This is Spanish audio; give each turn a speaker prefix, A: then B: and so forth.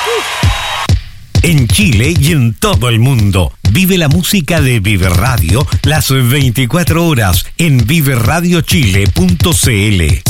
A: En Chile y en todo el mundo. Vive la música de Vive Radio las 24 horas en viveradiochile.cl.